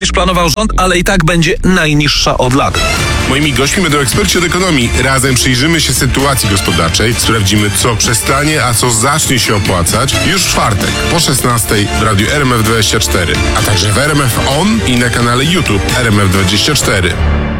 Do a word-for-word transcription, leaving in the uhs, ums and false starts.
niż planował rząd, ale i tak będzie najniższa od lat. Moimi gośćmi będą eksperci od ekonomii. Razem przyjrzymy się sytuacji gospodarczej, sprawdzimy, co przestanie, a co zacznie się opłacać już w czwartek po szesnastej w radiu R M F dwadzieścia cztery, a także w R M F On i na kanale YouTube R M F dwadzieścia cztery.